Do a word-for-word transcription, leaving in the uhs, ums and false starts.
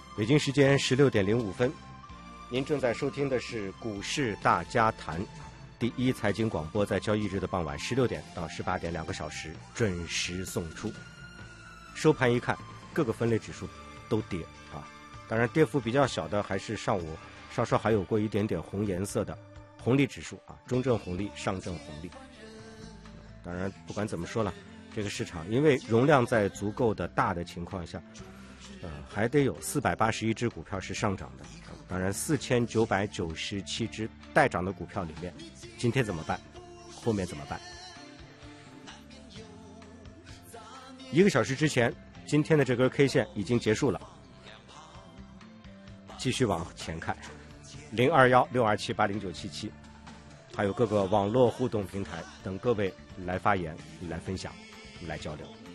北京时间十六点零五分，您正在收听的是股市大家谈，第一财经广播，在交易日的傍晚十六点到十八点两个小时准时送出。收盘一看，各个分类指数都跌啊，当然跌幅比较小的还是上午稍稍还有过一点点红颜色的红利指数啊，中证红利、上证红利。当然不管怎么说了，这个市场因为容量在足够的大的情况下，呃，还得有四百八十一只股票是上涨的。当然，四千九百九十七只待涨的股票里面，今天怎么办？后面怎么办？一个小时之前，今天的这根 K 线已经结束了。继续往前看，零二幺六二七八零九七七，还有各个网络互动平台等各位来发言、来分享、来交流。